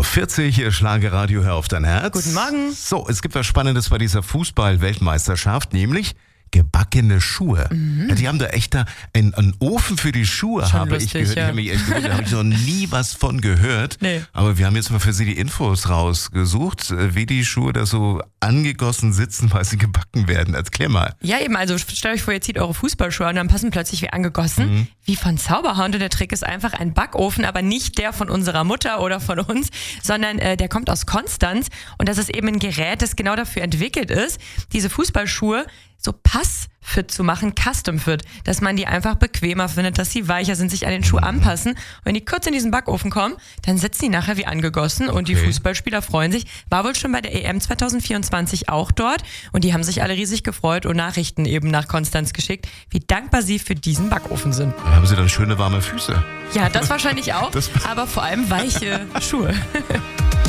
8.40 Uhr, hier Schlagerradio, hör auf dein Herz. Guten Morgen. So, es gibt was Spannendes bei dieser Fußball-Weltmeisterschaft, nämlich gebackene Schuhe. Ja, die haben da echt einen Ofen für die Schuhe, Schon habe lustig, ich gehört. ja. Ich habe mich echt gewundert, da habe ich noch nie was von gehört. Nee. Aber wir haben jetzt mal für Sie die Infos rausgesucht, wie die Schuhe da so angegossen sitzen, weil sie gebacken werden. Erklär mal. Ja, eben, also stellt euch vor, ihr zieht eure Fußballschuhe an und dann passen plötzlich wie angegossen, wie von Zauberhand. Und der Trick ist einfach ein Backofen, aber nicht der von unserer Mutter oder von uns, sondern der kommt aus Konstanz. Und das ist eben ein Gerät, das genau dafür entwickelt ist, diese Fußballschuhe so passfit zu machen, custom fit, dass man die einfach bequemer findet, dass sie weicher sind, sich an den Schuh anpassen. Und wenn die kurz in diesen Backofen kommen, dann sitzen die nachher wie angegossen und die Fußballspieler freuen sich. War wohl schon bei der EM 2024 auch dort und die haben sich alle riesig gefreut und Nachrichten eben nach Konstanz geschickt, wie dankbar sie für diesen Backofen sind. Dann haben sie dann schöne warme Füße. Ja, das wahrscheinlich auch, aber vor allem weiche Schuhe.